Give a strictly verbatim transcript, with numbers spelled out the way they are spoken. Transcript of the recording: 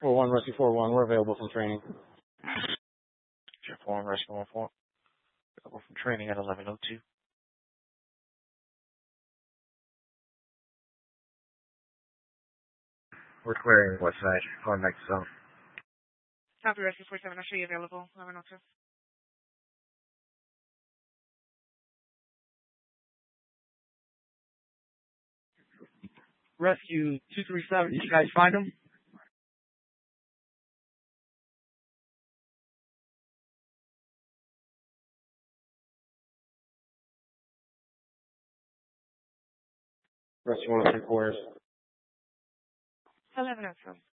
four one, Rescue four one, we're available from training. Jeff one, Rescue one four. Available from training at eleven oh two. We're clearing west side. On next zone. Copy, Rescue four seven. I'll show you available. eleven oh two. Rescue two three seven, did you guys find him? Rescue one oh three quarters. eleven oh two.